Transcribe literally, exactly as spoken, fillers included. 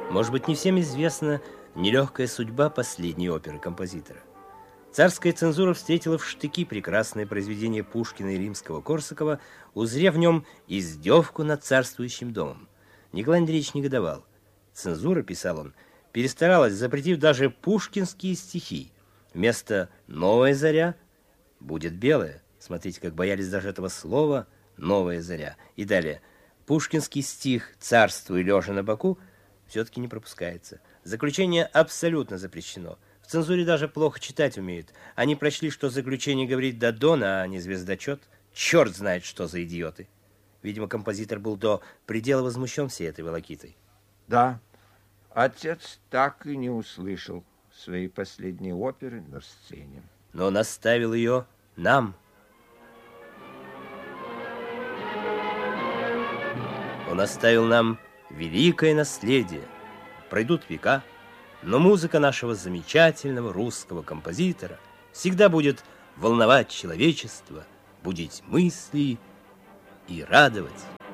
Может быть, не всем известна нелегкая судьба последней оперы композитора. Царская цензура встретила в штыки прекрасное произведение Пушкина и Римского-Корсакова, узрев в нем издевку над царствующим домом. Николай Андреевич негодовал. Цензура, писал он, перестаралась, запретив даже пушкинские стихи. Вместо «новая заря» будет белая. Смотрите, как боялись даже этого слова «новая заря». И далее. Пушкинский стих «Царствуй, лежа на боку» все-таки не пропускается. Заключение абсолютно запрещено. В цензуре даже плохо читать умеют. Они прочли, что заключение говорит Дадона, а не звездочет. Черт знает, что за идиоты. Видимо, композитор был до предела возмущен всей этой волокитой. Да, отец так и не услышал своей последней оперы на сцене. Но он оставил ее нам. Он оставил нам великое наследие. Пройдут века, но музыка нашего замечательного русского композитора всегда будет волновать человечество, будить мысли и радовать.